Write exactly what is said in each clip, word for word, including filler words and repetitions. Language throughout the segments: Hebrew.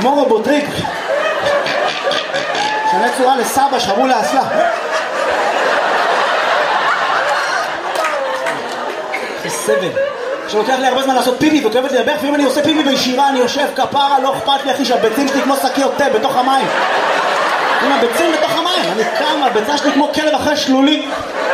כמו רובוטריק. שנה צורה לסבא, שרו לאסלה. זה סבל. שלוקח לי הרבה זמן לעשות פיפי וכואבת לי לברך, ואם אני עושה פיפי בישירה אני יושב כפרה, לא אכפת לי אחי שהביצים שלי כמו שקיות תה בתוך המים. עם הביצים בתוך המים, אני קם, הביצה שלי כמו כלב אחרי שלולי.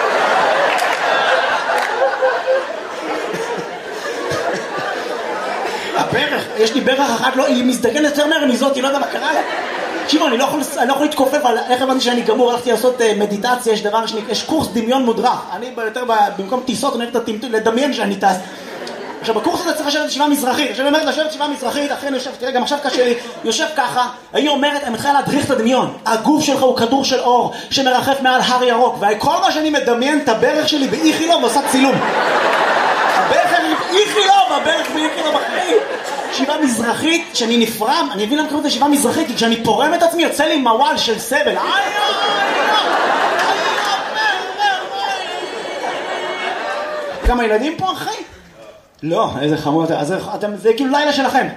הברך, יש לי ברך אחת, לא, היא מזדגנת יותר מהר מזאת, היא לא יודע מה קרה לה. תקשיבו, אני לא יכול, אני לא יכול להתכופף על איך הבנתי שאני גמור, הלכתי לעשות uh, מדיטציה, יש דבר שני, יש קורס דמיון מודרך. אני יותר במקום טיסות, אני אוהב לדמיין שאני טס. עכשיו, בקורס הזה צריך לשבת ישיבה מזרחית. עכשיו, היא אומרת לשבת ישיבה מזרחית, אחרי אני יושב, תראה, גם עכשיו קשה לי, יושב ככה, היא אומרת, אני מתחילה להדריך את הדמיון. הגוף שלך הוא כדור של אור שמרחף מעל הר ירוק, וכל מה שאני מדמיין את הברך שלי באיכילוב ועושה צילום. הברך שלי באיכילוב, הברך באיכילוב אחרי. ישיבה מזרחית, שאני נפרם, אני מבין למה קוראים את ישיבה מזרחית, כי כשאני פורם את עצמי, יוצא לי מוואל של סבל. כמה ילדים פה, אחי? לא, איזה חמוד, אז אתם, זה כאילו לילה שלכם.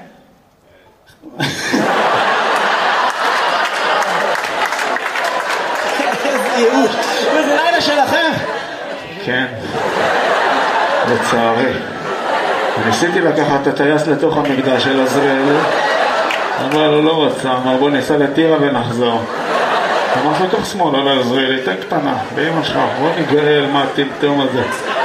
איזה ייאוש, זה לילה שלכם. כן, לצערי. ניסיתי לקחת את הטייס לתוך המקדש של עזריאל, אבל הוא לא רצה, אמר בוא ניסע לטירה ונחזור. אמר לתוך שמאל, לא לעזריאל, תן קטנה, באמא שלך, בוא נגאל מה הטמטום הזה.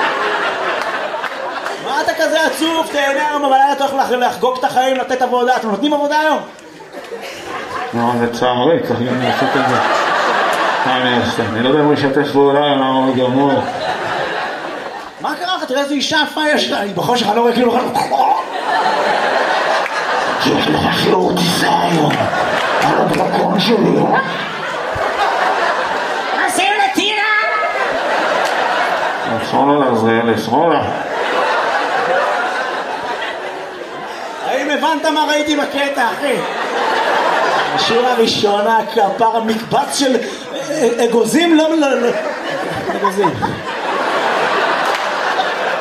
מה אתה כזה עצוב? תהנה היום, אבל אתה הולך לחגוג את החיים, לתת עבודה. אתם נותנים עבודה היום? לא, לצערי, צריך גם לעשות את זה. מה אני אעשה? אני לא יודע אם הוא ישתף פעולה, למה הוא גמור. מה קרה לך? תראה איזו אישה יפה יש לה. אני בחור שלך לא רואה כאילו... יש לך שיעור טיסה היום. על הדרקון שלי. עושים לטירה! שמאלה לעזריאל, שמאלה. האם הבנת מה ראיתי בקטע, אחי? השורה הראשונה, כפר המקבץ של אגוזים, לא, לא, לא. אגוזים.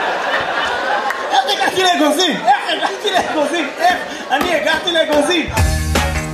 איך הגעתי לאגוזים? איך הגעתי לאגוזים? איך? אני הגעתי לאגוזים.